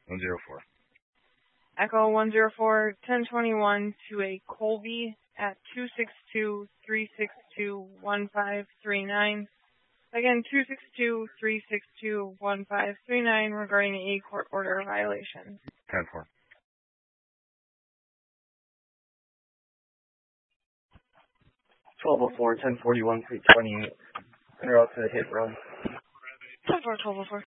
104. Echo 104, 1021 to a Colby at 262-362-1539. Again, 262-362-1539 regarding a court order violation. 10-4. 1204, 1041, 328. Interrupt to the hit run. 10-4, 1204.